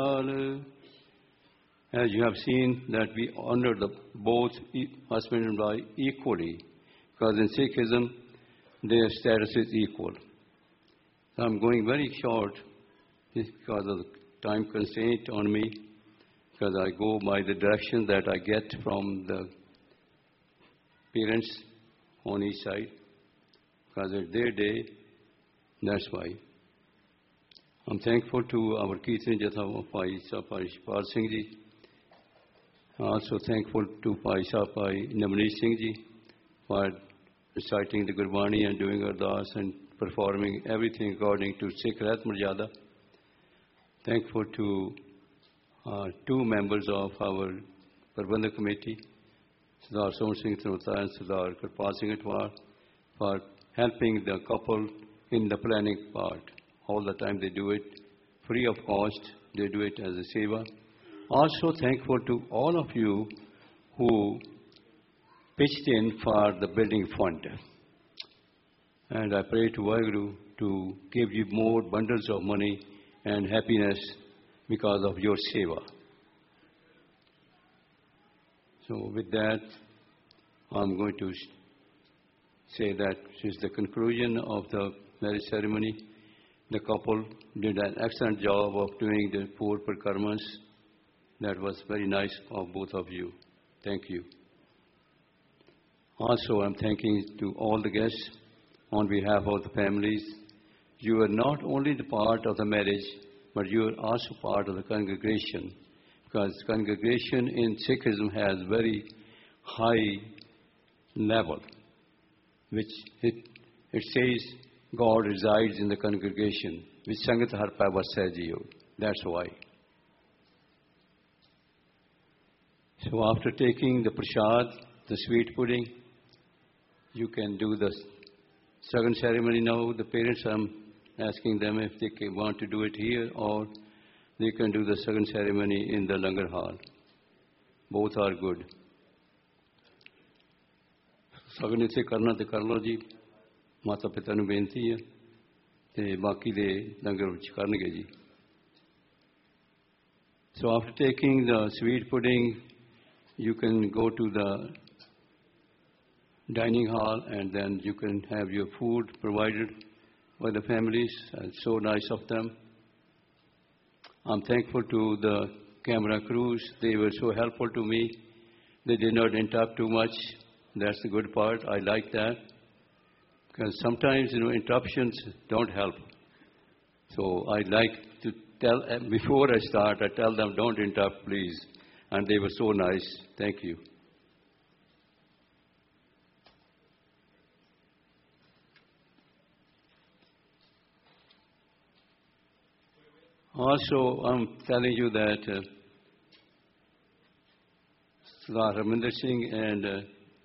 As you have seen that we honor both husband and wife equally, because in Sikhism their status is equal. So I'm going very short because of the time constraint on me, because I go by the direction that I get from the parents on each side, because it's their day, that's why. I'm thankful to our Kirtan Jatha Bhai Shapal Singh Ji. Also thankful to Bhai Sahib Bhai Navneet Singh Ji for reciting the Gurbani and doing Ardas and performing everything according to Sikh Rat Marjada. Thankful to two members of our Prabandhak Committee, Sardar Sohan Singh Thanota and Sardar Kirpal Singh Atwar, for helping the couple in the planning part. All the time they do it free of cost. They do it as a seva. Also thankful to all of you who pitched in for the building fund. And I pray to Vaheguru to give you more bundles of money and happiness because of your seva. So with that, I'm going to say that since the conclusion of the marriage ceremony, the couple did an excellent job of doing the 4 parikramas. That was very nice of both of you. Thank you. Also, I'm thanking to all the guests on behalf of the families. You are not only the part of the marriage, but you are also part of the congregation, because congregation in Sikhism has very high level, which it says God resides in the congregation, which Sangat Har Pava Sajiyo. That's why. So after taking the prasad, the sweet pudding, you can do the Sagan ceremony now. The parents, I'm asking them if they want to do it here or they can do the Sagan ceremony in the Langar Hall. Both are good. Sagan itse karna te kar lo ji. Mata pita nu benti hai. Te baki de Langar vich karnage ji. So after taking the sweet pudding, you can go to the dining hall and then you can have your food provided by the families. It's so nice of them. I'm thankful to the camera crews. They were so helpful to me. They did not interrupt too much. That's the good part. I like that. Because sometimes, interruptions don't help. So I like to tell, before I start, I tell them, don't interrupt, please. And they were so nice. Thank you. Also, I'm telling you that Sardar Harminder Singh and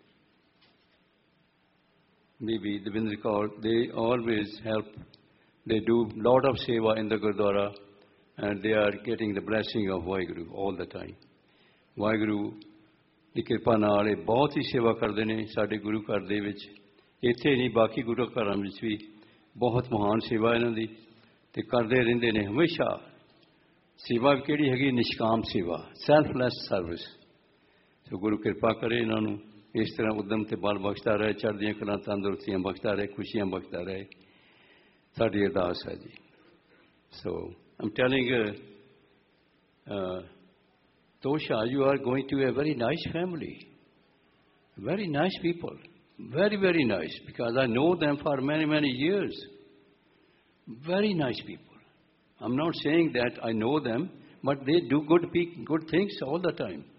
maybe Devinder Kaur, they always help. They do a lot of seva in the Gurdwara and they are getting the blessing of Vaheguru all the time. Waheguru ਦੀ ਕਿਰਪਾ ਨਾਲ ਇਹ ਬਹੁਤ ਹੀ ਸੇਵਾ ਕਰਦੇ ਨੇ ਸਾਡੇ ਗੁਰੂ ਘਰ ਦੇ ਵਿੱਚ। ਇੱਥੇ ਨਹੀਂ, ਬਾਕੀ ਗੁਰੂ ਘਰਾਂ ਵਿੱਚ ਵੀ ਬਹੁਤ ਮਹਾਨ ਸੇਵਾ ਇਹਨਾਂ ਦੀ ਤੇ ਕਰਦੇ ਰਹਿੰਦੇ ਨੇ ਹਮੇਸ਼ਾ। ਸੇਵਾ ਵੀ ਕਿਹੜੀ ਹੈਗੀ? ਨਿਸ਼ਕਾਮ ਸੇਵਾ, ਸੈਲਫਲੈਸ ਸਰਵਿਸ। ਸੋ ਗੁਰੂ ਕਿਰਪਾ ਕਰੇ ਇਹਨਾਂ ਨੂੰ ਇਸ ਤਰ੍ਹਾਂ ਉਦਮ ਤੇ ਬਲ ਬਖਸ਼ਦਾ ਰਹੇ, ਚੜ੍ਹਦੀਆਂ ਕਲਾਂ ਤੰਦਰੁਸਤੀਆਂ ਬਖਸ਼ਦਾ ਰਹੇ, ਖੁਸ਼ੀਆਂ ਬਖਸ਼ਦਾ ਰਹੇ। ਸਾਡੀ ਅਰਦਾਸ ਹੈ ਜੀ। ਸੋ ਆਮ telling Tosha, you are going to a very nice family. Very nice people. Very, very nice. Because I know them for many, many years. Very nice people. I'm not saying that I know them, but they do good things all the time.